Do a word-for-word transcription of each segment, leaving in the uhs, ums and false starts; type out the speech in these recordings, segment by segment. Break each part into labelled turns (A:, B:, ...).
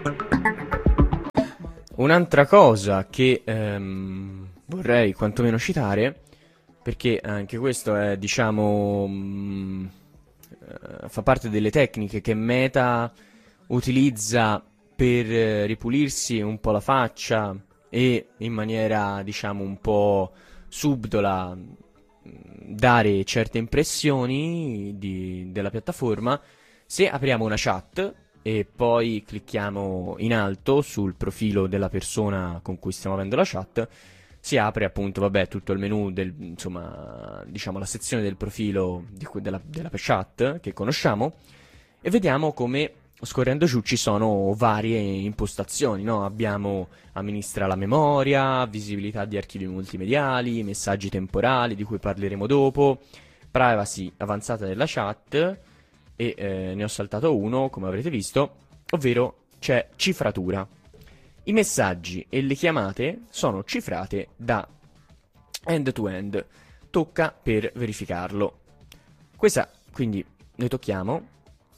A: Un'altra cosa che ehm, vorrei quantomeno citare, perché anche questo è, diciamo, mh, eh, fa parte delle tecniche che Meta utilizza per eh, ripulirsi un po' la faccia e in maniera, diciamo, un po' subdola mh, dare certe impressioni di- della piattaforma. Se apriamo una chat e poi clicchiamo in alto sul profilo della persona con cui stiamo avendo la chat, si apre appunto, vabbè, tutto il menu del, insomma, diciamo la sezione del profilo di que- della, della chat che conosciamo e vediamo come scorrendo giù ci sono varie impostazioni, no? Abbiamo amministra la memoria, visibilità di archivi multimediali, messaggi temporali di cui parleremo dopo, privacy avanzata della chat e eh, ne ho saltato uno, come avrete visto, ovvero c'è cifratura. I messaggi e le chiamate sono cifrate da end-to-end. Tocca per verificarlo. Questa, quindi, noi tocchiamo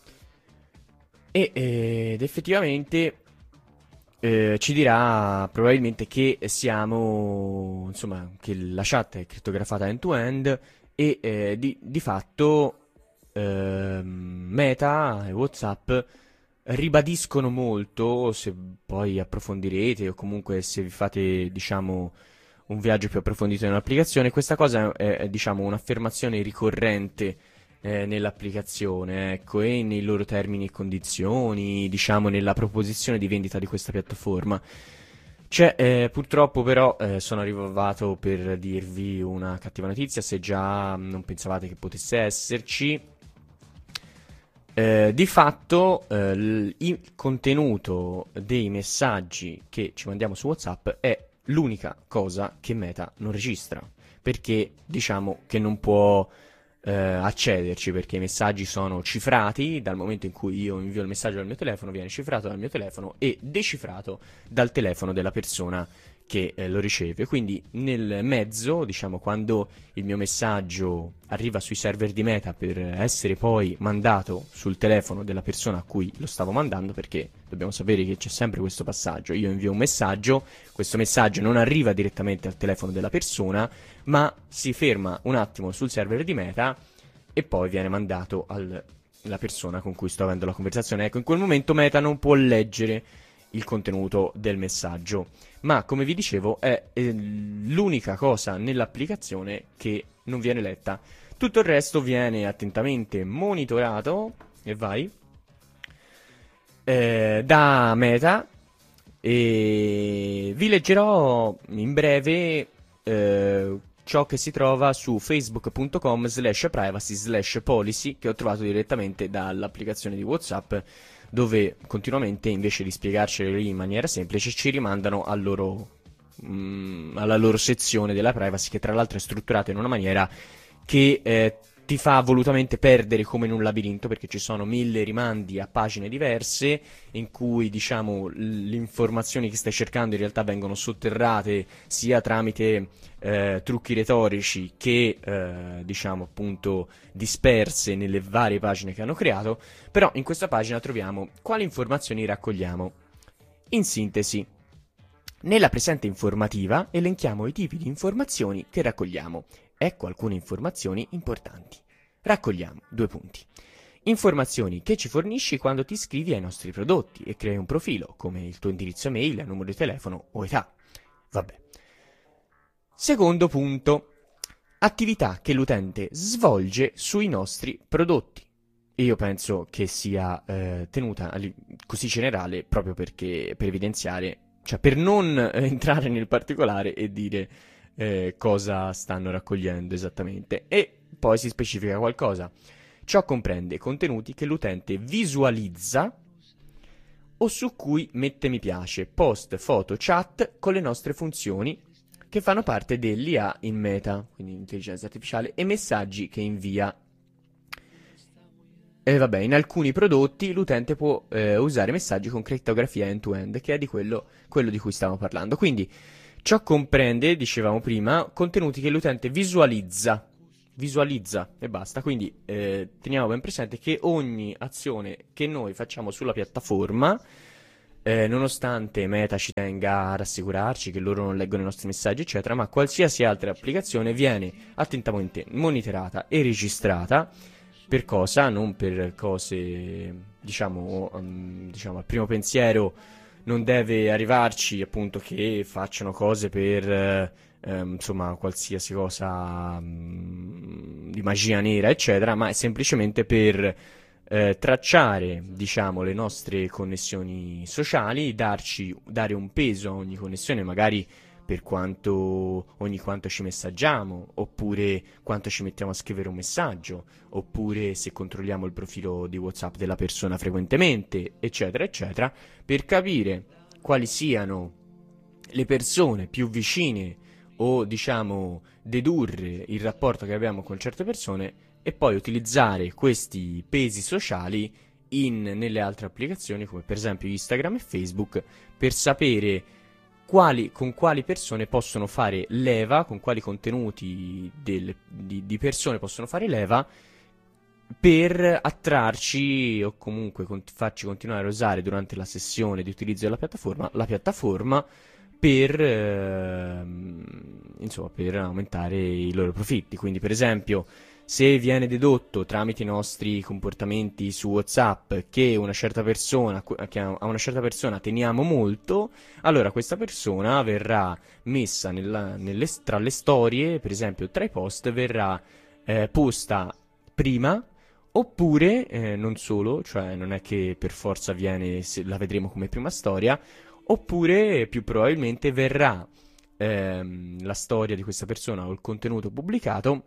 A: e, eh, ed effettivamente eh, ci dirà probabilmente che siamo, insomma, che la chat è crittografata end-to-end e eh, di, di fatto ehm, Meta e WhatsApp ribadiscono molto, se poi approfondirete o comunque se vi fate, diciamo, un viaggio più approfondito nell'applicazione, questa cosa è, è, diciamo, un'affermazione ricorrente eh, nell'applicazione, ecco, e nei loro termini e condizioni, diciamo, nella proposizione di vendita di questa piattaforma. C'è, eh, purtroppo però eh, sono arrivato per dirvi una cattiva notizia, se già non pensavate che potesse esserci. Eh, di fatto eh, l- il contenuto dei messaggi che ci mandiamo su WhatsApp è l'unica cosa che Meta non registra, perché diciamo che non può eh, accederci, perché i messaggi sono cifrati. Dal momento in cui io invio il messaggio dal mio telefono, viene cifrato dal mio telefono e decifrato dal telefono della persona che eh, lo riceve. Quindi nel mezzo, diciamo, quando il mio messaggio arriva sui server di Meta per essere poi mandato sul telefono della persona a cui lo stavo mandando, perché dobbiamo sapere che c'è sempre questo passaggio: io invio un messaggio, questo messaggio non arriva direttamente al telefono della persona, ma si ferma un attimo sul server di Meta e poi viene mandato alla persona con cui sto avendo la conversazione. Ecco, in quel momento Meta non può leggere il contenuto del messaggio, ma come vi dicevo è eh, l'unica cosa nell'applicazione che non viene letta. Tutto il resto viene attentamente monitorato e vai eh, da Meta, e vi leggerò in breve eh, ciò che si trova su facebook.com slash privacy slash policy, che ho trovato direttamente dall'applicazione di WhatsApp, dove continuamente, invece di spiegarcelo in maniera semplice, ci rimandano al loro, mh, alla loro sezione della privacy, che tra l'altro è strutturata in una maniera che eh, ti fa volutamente perdere come in un labirinto, perché ci sono mille rimandi a pagine diverse in cui, diciamo, le informazioni che stai cercando in realtà vengono sotterrate sia tramite eh, trucchi retorici che, eh, diciamo, appunto, disperse nelle varie pagine che hanno creato. Però in questa pagina troviamo quali informazioni raccogliamo. In sintesi, nella presente informativa elenchiamo i tipi di informazioni che raccogliamo. Ecco alcune informazioni importanti. Raccogliamo due punti. Informazioni che ci fornisci quando ti iscrivi ai nostri prodotti e crei un profilo, come il tuo indirizzo mail, numero di telefono o età. Vabbè. Secondo punto. Attività che l'utente svolge sui nostri prodotti. Io penso che sia eh, tenuta li- così generale proprio perché per evidenziare, cioè per non eh, entrare nel particolare e dire eh, cosa stanno raccogliendo esattamente. E poi si specifica qualcosa. Ciò comprende contenuti che l'utente visualizza o su cui mette mi piace, post, foto, chat con le nostre funzioni che fanno parte dell'I A in Meta, quindi intelligenza artificiale, e messaggi che invia. E vabbè, in alcuni prodotti l'utente può eh, usare messaggi con crittografia end-to-end, che è di quello, quello di cui stiamo parlando. Quindi ciò comprende, dicevamo prima, contenuti che l'utente visualizza, visualizza e basta. Quindi eh, teniamo ben presente che ogni azione che noi facciamo sulla piattaforma eh, nonostante Meta ci tenga a rassicurarci che loro non leggono i nostri messaggi, eccetera, ma qualsiasi altra applicazione viene attentamente monitorata e registrata. Per cosa? Non per cose, diciamo, um, diciamo, al primo pensiero non deve arrivarci appunto che facciano cose per, eh, ehm, insomma, qualsiasi cosa mm, di magia nera, eccetera, ma è semplicemente per eh, tracciare, diciamo, le nostre connessioni sociali, darci, dare un peso a ogni connessione, magari per quanto ogni quanto ci messaggiamo, oppure quanto ci mettiamo a scrivere un messaggio, oppure se controlliamo il profilo di WhatsApp della persona frequentemente, eccetera, eccetera, per capire quali siano le persone più vicine o, diciamo, dedurre il rapporto che abbiamo con certe persone e poi utilizzare questi pesi sociali in, nelle altre applicazioni come per esempio Instagram e Facebook per sapere quali, con quali persone possono fare leva, con quali contenuti del, di, di persone possono fare leva per attrarci o comunque con- farci continuare a usare durante la sessione di utilizzo della piattaforma la piattaforma per, ehm, insomma, per aumentare i loro profitti. Quindi, per esempio, se viene dedotto tramite i nostri comportamenti su WhatsApp che una certa persona, che a una certa persona teniamo molto, allora questa persona verrà messa nella- nelle- tra le storie, per esempio tra i post, verrà eh, posta prima. Oppure, eh, non solo, cioè non è che per forza viene, se la vedremo come prima storia, oppure più probabilmente verrà ehm, la storia di questa persona o il contenuto pubblicato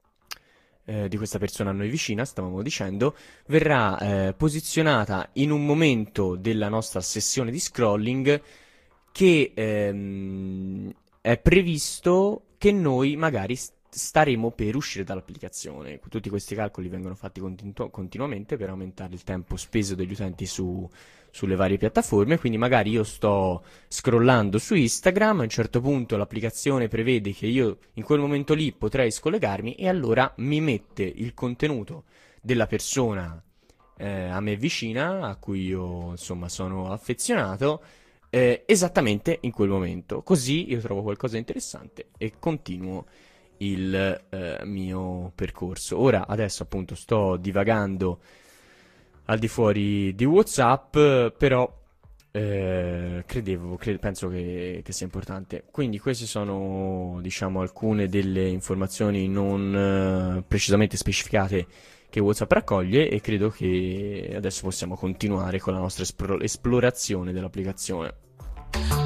A: eh, di questa persona a noi vicina, stavamo dicendo, verrà eh, posizionata in un momento della nostra sessione di scrolling che ehm, è previsto che noi magari s- staremo per uscire dall'applicazione. Tutti questi calcoli vengono fatti continu- continuamente per aumentare il tempo speso degli utenti su- sulle varie piattaforme, quindi magari io sto scrollando su Instagram, a un certo punto l'applicazione prevede che io in quel momento lì potrei scollegarmi e allora mi mette il contenuto della persona eh, a me vicina, a cui io insomma sono affezionato, eh, esattamente in quel momento. Così io trovo qualcosa di interessante e continuo il eh, mio percorso. Ora, adesso appunto sto divagando al di fuori di WhatsApp, però eh, credevo, cre- penso che, che sia importante. Quindi queste sono, diciamo, alcune delle informazioni non eh, precisamente specificate che WhatsApp raccoglie e credo che adesso possiamo continuare con la nostra espro- esplorazione dell'applicazione.